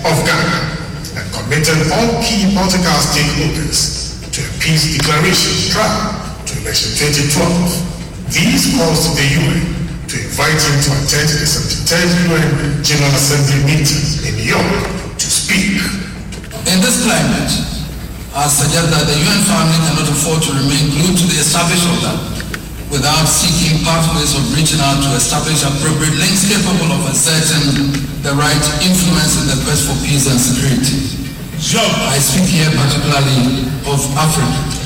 of Ghana and committed all key political stakeholders to a peace declaration prior to election 2012. These calls to the UN to invite him to attend the 73rd UN General Assembly meeting in New York to speak. In this climate, I suggest that the UN family cannot afford to remain glued to the established order without seeking pathways of reaching out to establish appropriate links capable of asserting the right influence in the quest for peace and security. I speak here particularly of Africa.